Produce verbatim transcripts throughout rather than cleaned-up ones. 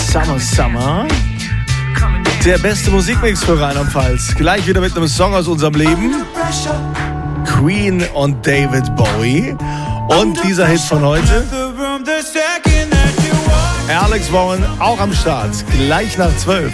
Summer, Summer. Der beste Musikmix für Rheinland-Pfalz. Gleich wieder mit einem Song aus unserem Leben. Queen und David Bowie. Und dieser Hit von heute. Alex Warren auch am Start. Gleich nach zwölf.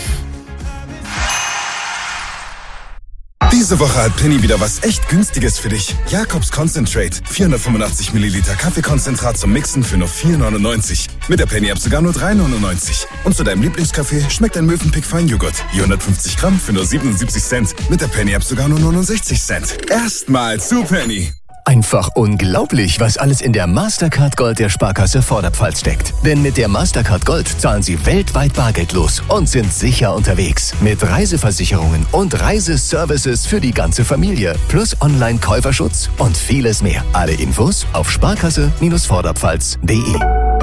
Diese Woche hat Penny wieder was echt Günstiges für dich. Jacobs Concentrate. vierhundertfünfundachtzig Milliliter Kaffeekonzentrat zum Mixen für nur vier neunundneunzig. Mit der Penny-App sogar nur drei neunundneunzig. Und zu deinem Lieblingskaffee schmeckt ein Mövenpick Feinjoghurt. hundertfünfzig Gramm für nur siebenundsiebzig Cent. Mit der Penny-App sogar nur neunundsechzig Cent. Erstmal zu Penny. Einfach unglaublich, was alles in der Mastercard Gold der Sparkasse Vorderpfalz steckt. Denn mit der Mastercard Gold zahlen Sie weltweit bargeldlos und sind sicher unterwegs. Mit Reiseversicherungen und Reiseservices für die ganze Familie. Plus Online-Käuferschutz und vieles mehr. Alle Infos auf sparkasse Vorderpfalz punkt de.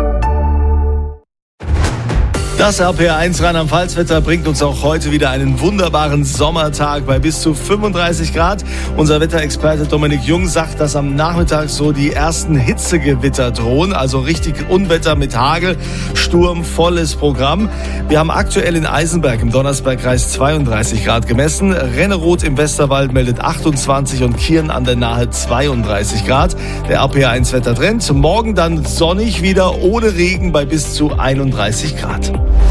Das R P R eins Rheinland-Pfalz-Wetter bringt uns auch heute wieder einen wunderbaren Sommertag bei bis zu fünfunddreißig Grad. Unser Wetterexperte Dominik Jung sagt, dass am Nachmittag so die ersten Hitzegewitter drohen, also richtig Unwetter mit Hagel, Sturm, volles Programm. Wir haben aktuell in Eisenberg im Donnersbergkreis zweiunddreißig Grad gemessen. Renneroth im Westerwald meldet achtundzwanzig und Kirn an der Nahe zweiunddreißig Grad. Der R P R eins Wettertrend. Morgen dann sonnig wieder, ohne Regen bei bis zu einunddreißig Grad.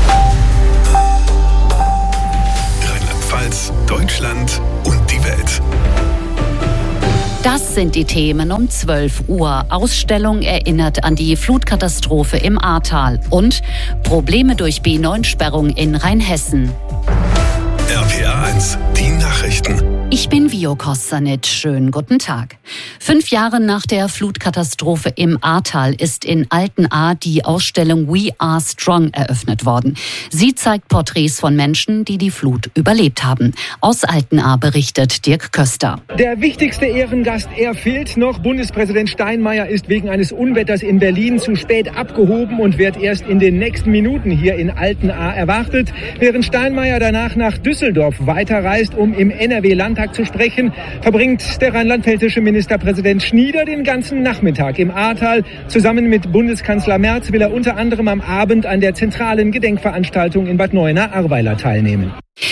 Rheinland-Pfalz, Deutschland und die Welt. Das sind die Themen um zwölf Uhr. Ausstellung erinnert an die Flutkatastrophe im Ahrtal und Probleme durch B neun Sperrung in Rheinhessen. R P R eins, die Nachrichten. Ich bin Vio Kostanic. Schönen guten Tag. Fünf Jahre nach der Flutkatastrophe im Ahrtal ist in Altenahr die Ausstellung We Are Strong eröffnet worden. Sie zeigt Porträts von Menschen, die die Flut überlebt haben. Aus Altenahr berichtet Dirk Köster. Der wichtigste Ehrengast, er fehlt noch. Bundespräsident Steinmeier ist wegen eines Unwetters in Berlin zu spät abgehoben und wird erst in den nächsten Minuten hier in Altenahr erwartet. Während Steinmeier danach nach Düsseldorf weiterreist, um im N R W-Landtag zu sprechen, verbringt der rheinland-pfälzische Ministerpräsident Schnieder den ganzen Nachmittag im Ahrtal. Zusammen mit Bundeskanzler Merz will er unter anderem am Abend an der zentralen Gedenkveranstaltung in Bad Neuenahr-Ahrweiler teilnehmen.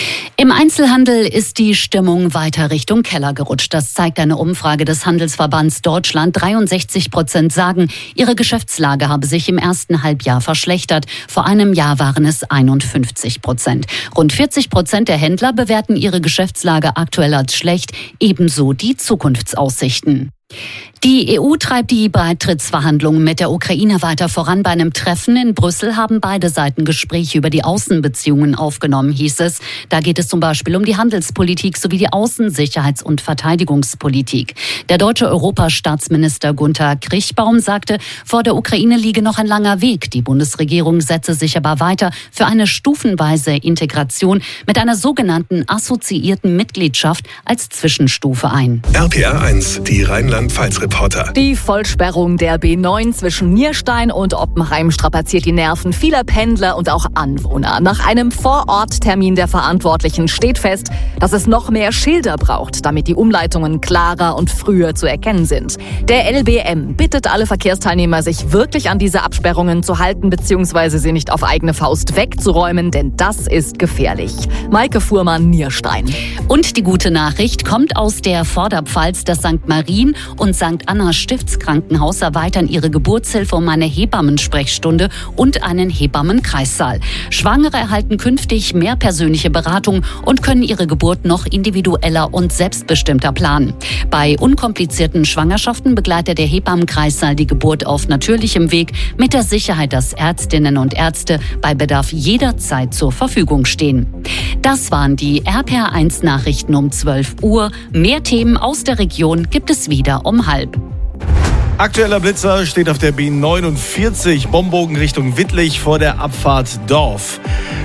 Im Einzelhandel ist die Stimmung weiter Richtung Keller gerutscht. Das zeigt eine Umfrage des Handelsverbands Deutschland. dreiundsechzig Prozent sagen, ihre Geschäftslage habe sich im ersten Halbjahr verschlechtert. Vor einem Jahr waren es einundfünfzig Prozent. Rund vierzig Prozent der Händler bewerten ihre Geschäftslage aktuell als schlecht, ebenso die Zukunftsaussichten. Die E U treibt die Beitrittsverhandlungen mit der Ukraine weiter voran. Bei einem Treffen in Brüssel haben beide Seiten Gespräche über die Außenbeziehungen aufgenommen, hieß es. Da geht es zum Beispiel um die Handelspolitik sowie die Außen-, Sicherheits- und Verteidigungspolitik. Der deutsche Europastaatsminister Gunther Krichbaum sagte, vor der Ukraine liege noch ein langer Weg. Die Bundesregierung setze sich aber weiter für eine stufenweise Integration mit einer sogenannten assoziierten Mitgliedschaft als Zwischenstufe ein. R P R eins, die Rheinland-Pfalz-Reporter. Die Vollsperrung der B neun zwischen Nierstein und Oppenheim strapaziert die Nerven vieler Pendler und auch Anwohner. Nach einem Vororttermin der Verantwortlichen steht fest, dass es noch mehr Schilder braucht, damit die Umleitungen klarer und früher zu erkennen sind. Der L B M bittet alle Verkehrsteilnehmer, sich wirklich an diese Absperrungen zu halten bzw. sie nicht auf eigene Faust wegzuräumen, denn das ist gefährlich. Maike Fuhrmann, Nierstein. Und die gute Nachricht kommt aus der Vorderpfalz. Das Sankt Marien und Sankt Anna Stiftskrankenhaus erweitern ihre Geburtshilfe um eine Hebammensprechstunde und einen Hebammenkreissaal. Schwangere erhalten künftig mehr persönliche Beratung und können ihre Geburt noch individueller und selbstbestimmter planen. Bei unkomplizierten Schwangerschaften begleitet der Hebammenkreissaal die Geburt auf natürlichem Weg mit der Sicherheit, dass Ärztinnen und Ärzte bei Bedarf jederzeit zur Verfügung stehen. Das waren die R P R eins Nachrichten um zwölf Uhr. Mehr Themen aus der Region gibt es wieder um halb. Aktueller Blitzer steht auf der B neunundvierzig, Bombogen Richtung Wittlich vor der Abfahrt Dorf.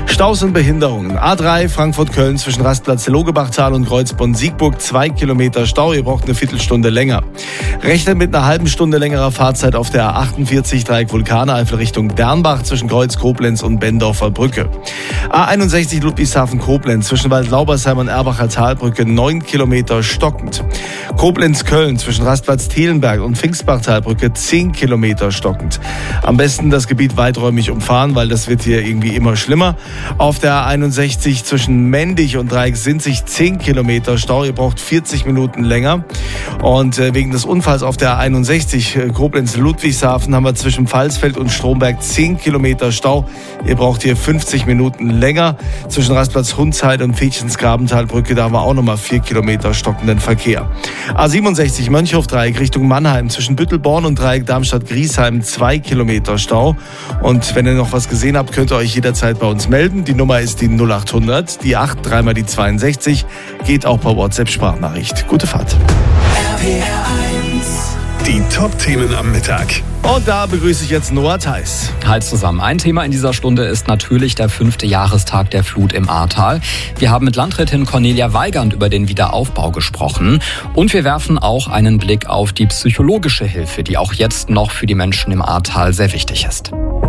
Staus und Behinderungen. A drei Frankfurt-Köln zwischen Rastplatz Logebachtal und Kreuzbonn-Siegburg. Zwei Kilometer Stau. Ihr braucht eine Viertelstunde länger. Rechnet mit einer halben Stunde längerer Fahrzeit auf der A achtundvierzig Dreieck Vulkaneifel Richtung Dernbach zwischen Kreuz Koblenz und Bendorfer Brücke. A einundsechzig Ludwigshafen-Koblenz zwischen Waldlaubersheim und Erbacher Talbrücke. Neun Kilometer stockend. Koblenz-Köln zwischen Rastplatz Thielenberg und Pfingstbachtalbrücke. Zehn Kilometer stockend. Am besten das Gebiet weiträumig umfahren, weil das wird hier irgendwie immer schlimmer. Auf der A einundsechzig zwischen Mendig und Dreieck Sinzig zehn Kilometer Stau. Ihr braucht vierzig Minuten länger. Und äh, wegen des Unfalls auf der A einundsechzig äh, Koblenz-Ludwigshafen haben wir zwischen Pfalzfeld und Stromberg zehn Kilometer Stau. Ihr braucht hier fünfzig Minuten länger. Zwischen Rastplatz Hundsheide und Fädchensgrabentalbrücke, da haben wir auch nochmal vier Kilometer stockenden Verkehr. A siebenundsechzig Mönchhof-Dreieck Richtung Mannheim zwischen Büttelborn und Dreieck Darmstadt-Griesheim zwei Kilometer Stau. Und wenn ihr noch was gesehen habt, könnt ihr euch jederzeit bei uns melden. Die Nummer ist die null acht hundert, die acht, dreimal die zweiundsechzig. Geht auch per WhatsApp-Sprachnachricht. Gute Fahrt. R P R eins. Die Top-Themen am Mittag. Und da begrüße ich jetzt Noah Theis. Halt zusammen. Ein Thema in dieser Stunde ist natürlich der fünfte Jahrestag der Flut im Ahrtal. Wir haben mit Landrätin Cornelia Weigand über den Wiederaufbau gesprochen. Und wir werfen auch einen Blick auf die psychologische Hilfe, die auch jetzt noch für die Menschen im Ahrtal sehr wichtig ist.